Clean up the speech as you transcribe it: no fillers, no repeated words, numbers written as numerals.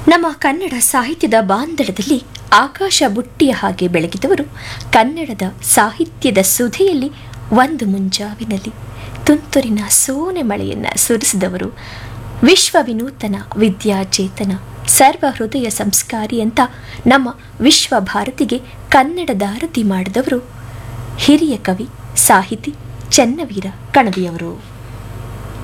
ನಮ್ಮ ಕನ್ನಡ ಸಾಹಿತ್ಯದ ಬಾಂಧಳದಲ್ಲಿ ಆಕಾಶ ಬುಟ್ಟಿಯ ಹಾಗೆ ಬೆಳಗಿದವರು, ಕನ್ನಡದ ಸಾಹಿತ್ಯದ ಸುಧೆಯಲ್ಲಿ ಒಂದು ಮುಂಜಾವಿನಲ್ಲಿ ತುಂತುರಿನ ಸೋನೆ ಮಳೆಯನ್ನು ಸುರಿಸಿದವರು, ವಿಶ್ವ ವಿನೂತನ ವಿದ್ಯಾಚೇತನ ಸರ್ವ ಹೃದಯ ಸಂಸ್ಕಾರಿ ಅಂತ ನಮ್ಮ ವಿಶ್ವ ಭಾರತಿಗೆ ಕನ್ನಡದಾರತಿ ಮಾಡಿದವರು ಹಿರಿಯ ಕವಿ ಸಾಹಿತಿ ಚೆನ್ನವೀರ ಕಣವಿಯವರು.